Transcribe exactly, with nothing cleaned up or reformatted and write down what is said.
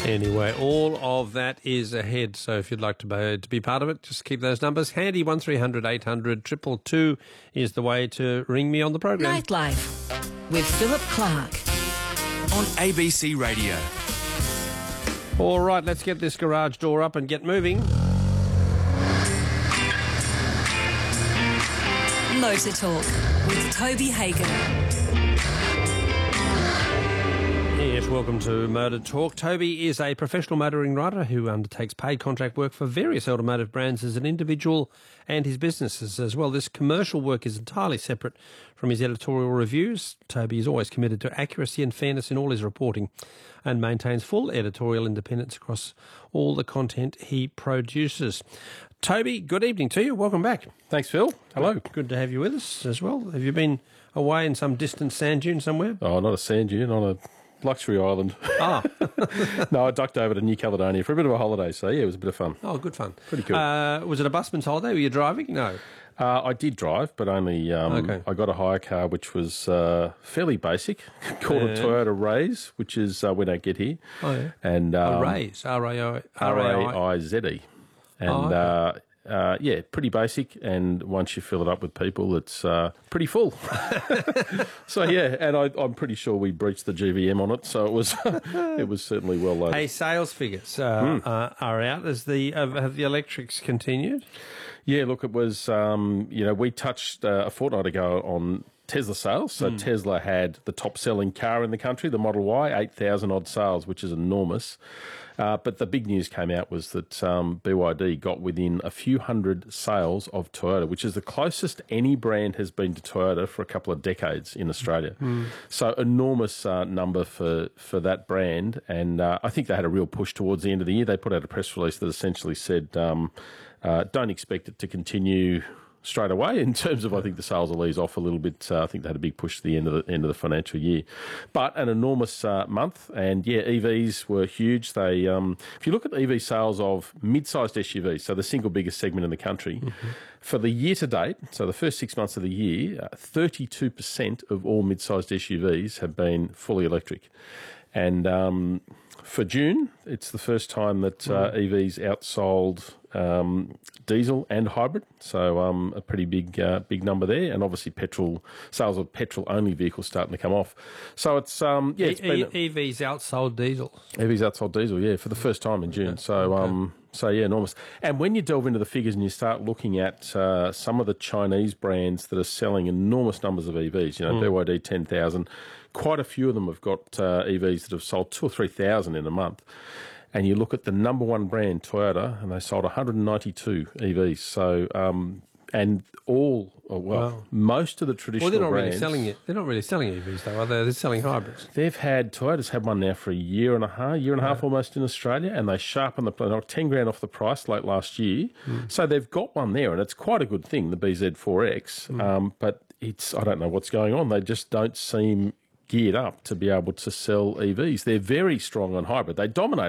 Anyway, all of that is ahead. So if you'd like to be, to be part of it, just keep those numbers handy. one three hundred eight hundred two two two is the way to ring me on the program. Nightlife with Philip Clark on A B C Radio. All right, let's get this garage door up and get moving. Motor Talk with Toby Hagen. Yes, welcome to Motor Talk. Toby is a professional motoring rider who undertakes paid contract work for various automotive brands as an individual and his businesses as well. This commercial work is entirely separate from his editorial reviews. Toby is always committed to accuracy and fairness in all his reporting and maintains full editorial independence across all the content he produces. Toby, good evening to you. Welcome back. Thanks, Phil. Hello. Good, good to have you with us as well. Have you been away in some distant sand dune somewhere? Oh, not a sand dune, on a luxury island. Ah. No, I ducked over to New Caledonia for a bit of a holiday, so yeah, it was a bit of fun. Oh, good fun. Pretty cool. Uh, was it a busman's holiday? Were you driving? No. Uh, I did drive, but only um, Okay. I got a hire car, which was uh, fairly basic, called Yeah. a Toyota Raise, which is uh, when I get here. Oh, yeah. And um, A Raise. R A I R A I Z E. And Oh, okay. uh, uh, yeah, pretty basic. And once you fill it up with people, it's uh, pretty full. So yeah, and I, I'm pretty sure we breached the G V M on it, so it was it was certainly well loaded. Hey, sales figures uh, Mm. uh, are out. As the uh, have the electrics continued? Yeah, look, it was, um, you know, we touched uh, a fortnight ago on Tesla sales. So Tesla had the top-selling car in the country, the Model Y, eight thousand odd sales, which is enormous. Uh, but the big news came out was that um, B Y D got within a few hundred sales of Toyota, which is the closest any brand has been to Toyota for a couple of decades in Australia. So enormous uh, number for, for that brand. And uh, I think they had a real push towards the end of the year. They put out a press release that essentially said, um, uh, don't expect it to continue straight away in terms of, I think the sales will ease off a little bit. Uh, I think they had a big push at the end of the end of the financial year, but an enormous uh, month. And yeah, E Vs were huge. They, um, if you look at E V sales of mid-sized S U Vs, so the single biggest segment in the country, for the year to date, so the first six months of the year, uh, thirty-two percent of all mid-sized S U Vs have been fully electric, and um, for June, it's the first time that uh, E Vs outsold um, diesel and hybrid, so um, a pretty big uh, big number there. And obviously, petrol sales of petrol-only vehicles starting to come off. So it's um, yeah, it's E- been E- EVs outsold diesel. E Vs outsold diesel, yeah, for the first time in June. So um, so yeah, enormous. And when you delve into the figures and you start looking at uh, some of the Chinese brands that are selling enormous numbers of E Vs, you know, B Y D ten thousand. Quite a few of them have got uh, E Vs that have sold two or three thousand in a month. And you look at the number one brand, Toyota, and they sold one hundred ninety-two E Vs. So, um, and all, or well, Wow. most of the Well, traditional they're not brands, really selling it. They're not really selling E Vs though, are they? They're selling hybrids. they've had, Toyota's had one now for a year and a half, year and a half almost in Australia, and they sharpened the, they knocked ten grand off the price late last year. So they've got one there, and it's quite a good thing, the B Z four X. Um, but it's, I don't know what's going on. They just don't seem geared up to be able to sell E Vs. They're very strong on hybrid. They dominate